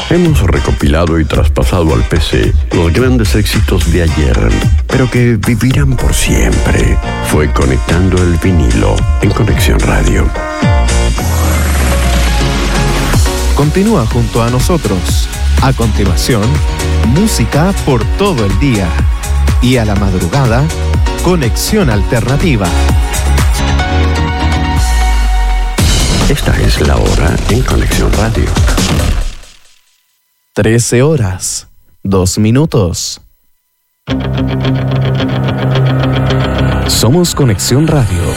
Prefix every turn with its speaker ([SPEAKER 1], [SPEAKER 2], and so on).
[SPEAKER 1] Hemos recopilado y traspasado al PC los grandes éxitos de ayer, pero que vivirán por siempre. Fue Conectando el Vinilo en Conexión Radio.
[SPEAKER 2] Continúa junto a nosotros. A continuación, música por todo el día. Y a la madrugada, Conexión Alternativa.
[SPEAKER 1] Esta es la hora en Conexión Radio.
[SPEAKER 2] 13 horas, 2 minutos. Somos Conexión Radio.